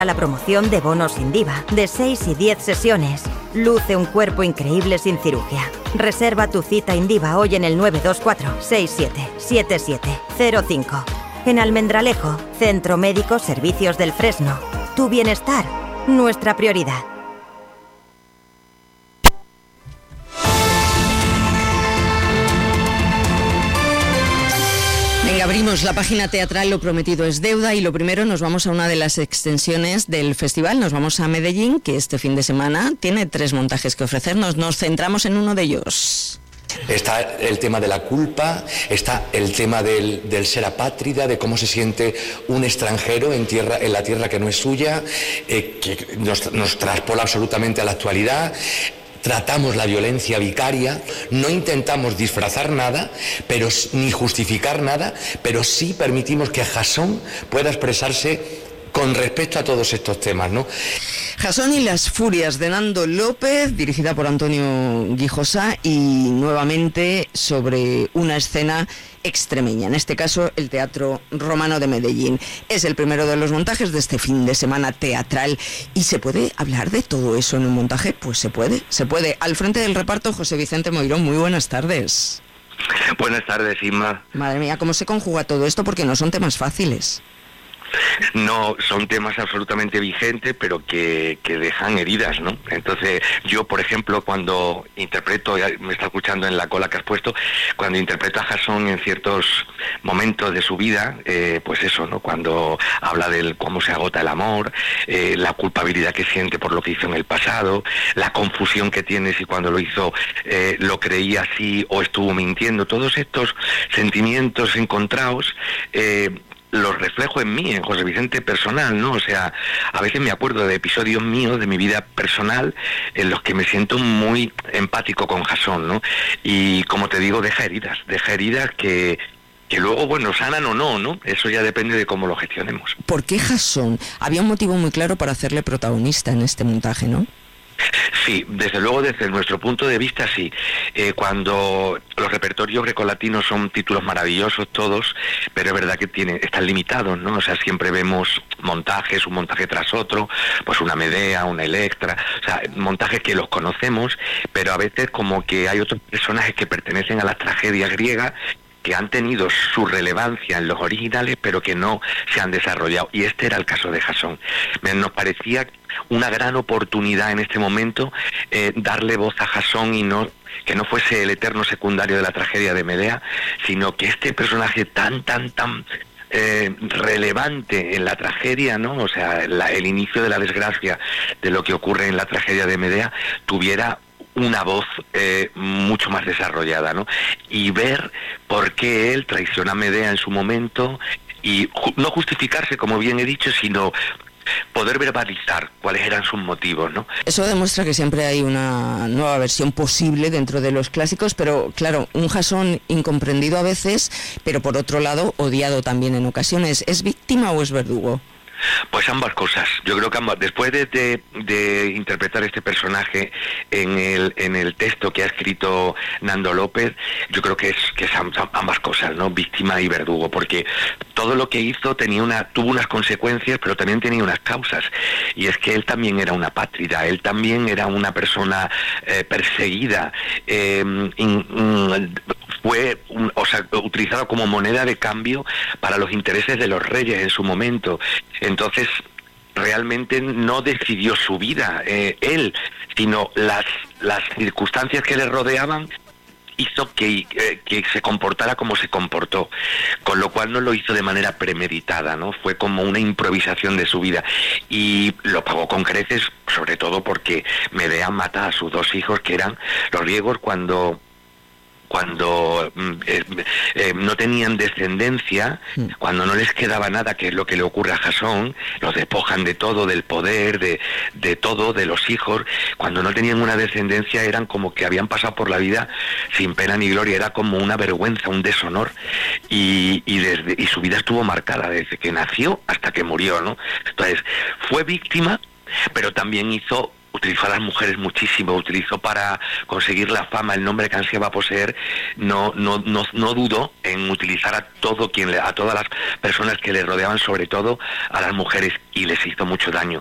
A la promoción de bonos Indiva, de 6 y 10 sesiones. Luce un cuerpo increíble sin cirugía. Reserva tu cita Indiva hoy en el 924-677705. En Almendralejo, Centro Médico Servicios del Fresno. Tu bienestar, nuestra prioridad. Abrimos la página teatral Lo prometido es deuda y lo primero nos vamos a una de las extensiones del festival. Nos vamos a Medellín, que este fin de semana tiene 3 montajes que ofrecernos. Nos centramos en uno de ellos. Está el tema de la culpa, está el tema del ser apátrida, de cómo se siente un extranjero en la tierra que no es suya, que nos traspola absolutamente a la actualidad. Tratamos la violencia vicaria, no intentamos disfrazar nada, ni justificar nada, pero sí permitimos que Jasón pueda expresarse con respecto a todos estos temas, ¿no? Jasón y las furias de Nando López, dirigida por Antonio Guijosa, y nuevamente sobre una escena extremeña, en este caso el Teatro Romano de Medellín. Es el primero de los montajes de este fin de semana teatral. ¿Y se puede hablar de todo eso en un montaje? Pues se puede. Al frente del reparto, José Vicente Moirón, muy buenas tardes. Buenas tardes, Inma. Madre mía, ¿cómo se conjuga todo esto? Porque no son temas fáciles. No, son temas absolutamente vigentes, pero que dejan heridas, ¿no? Entonces, yo, por ejemplo, cuando interpreto, me está escuchando en la cola que has puesto, cuando interpreto a Jasón en ciertos momentos de su vida, pues eso, ¿no? Cuando habla de cómo se agota el amor, la culpabilidad que siente por lo que hizo en el pasado, la confusión que tiene si cuando lo hizo lo creía así o estuvo mintiendo, todos estos sentimientos encontrados, los reflejo en mí, en José Vicente personal, ¿no? O sea, a veces me acuerdo de episodios míos de mi vida personal en los que me siento muy empático con Jasón, ¿no? Y como te digo, deja heridas que luego, bueno, sanan o no, ¿no? Eso ya depende de cómo lo gestionemos. ¿Por qué Jasón? Había un motivo muy claro para hacerle protagonista en este montaje, ¿no? Sí, desde luego, desde nuestro punto de vista, sí. Cuando los repertorios grecolatinos son títulos maravillosos todos, pero es verdad que están limitados, ¿no? O sea, siempre vemos montajes, un montaje tras otro, pues una Medea, una Electra, o sea, montajes que los conocemos, pero a veces como que hay otros personajes que pertenecen a las tragedias griegas que han tenido su relevancia en los originales, pero que no se han desarrollado. Y este era el caso de Jasón. Nos parecía una gran oportunidad en este momento darle voz a Jasón y que no fuese el eterno secundario de la tragedia de Medea, sino que este personaje tan relevante en la tragedia, ¿no? O sea, el inicio de la desgracia de lo que ocurre en la tragedia de Medea tuviera una voz mucho más desarrollada, ¿no? Y ver por qué él traiciona a Medea en su momento y no justificarse, como bien he dicho, sino poder verbalizar cuáles eran sus motivos, ¿no? Eso demuestra que siempre hay una nueva versión posible dentro de los clásicos, pero claro, un Jasón incomprendido a veces, pero por otro lado odiado también en ocasiones. ¿Es víctima o es verdugo? Pues ambas cosas. Yo creo que ambas. Después de interpretar este personaje en el texto que ha escrito Nando López, yo creo que es ambas cosas, ¿no? Víctima y verdugo, porque todo lo que hizo tuvo unas consecuencias, pero también tenía unas causas. Y es que él también era una apátrida, él también era una persona perseguida, fue utilizado como moneda de cambio para los intereses de los reyes en su momento. Entonces, realmente no decidió su vida él, sino las circunstancias que le rodeaban hizo que se comportara como se comportó, con lo cual no lo hizo de manera premeditada, ¿no? Fue como una improvisación de su vida y lo pagó con creces, sobre todo porque Medea mata a sus 2 hijos, que eran los griegos cuando no tenían descendencia, cuando no les quedaba nada, que es lo que le ocurre a Jasón, los despojan de todo, del poder, de todo, de los hijos. Cuando no tenían una descendencia eran como que habían pasado por la vida sin pena ni gloria, era como una vergüenza, un deshonor, y su vida estuvo marcada desde que nació hasta que murió, ¿no? Entonces, fue víctima, pero también utilizó a las mujeres muchísimo, utilizó para conseguir la fama, el nombre que ansiaba poseer, no dudó en utilizar a todas las personas que le rodeaban, sobre todo a las mujeres, y les hizo mucho daño.